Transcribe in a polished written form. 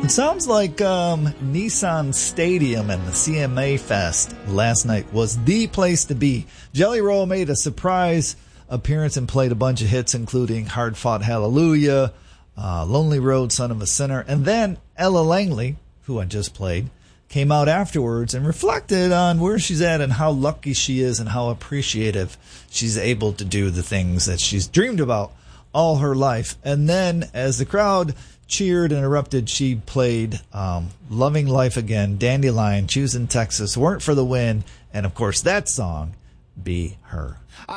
It sounds like Nissan Stadium and the CMA Fest last night was the place to be. Jelly Roll made a surprise appearance and played a bunch of hits, including Hard Fought Hallelujah, Lonely Road, Son of a Sinner. And then Ella Langley, who I just played, came out afterwards and reflected on where she's at and how lucky she is and how appreciative she's able to do the things that she's dreamed about all her life. And then as the crowd cheered and erupted, she played Loving Life Again, Dandelion, Choosing Texas, Weren't for the Win, and of course that song, Be Her.